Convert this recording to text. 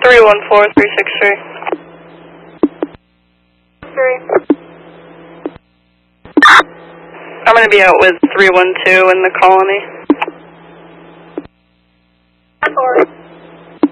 314363. 3. I'm going to be out with 312 in the colony. 4.